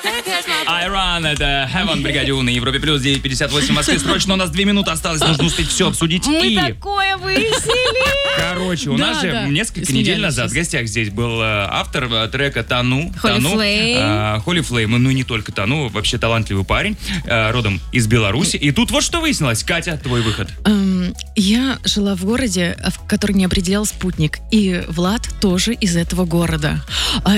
Айран, это Heaven, бригаде У на Европе плюс 9:58 в Москве. Срочно у нас 2 минуты осталось, нужно успеть все обсудить. Мы такое выяснили. Короче, у нас же несколько недель назад в гостях здесь был автор трека «Тану». Holy Flame. Ну и не только «Тану», вообще талантливый парень, родом из Беларуси. И тут вот что выяснилось. Катя, твой выход. Я жила в городе, в который не определял спутник. И Влад тоже из этого города.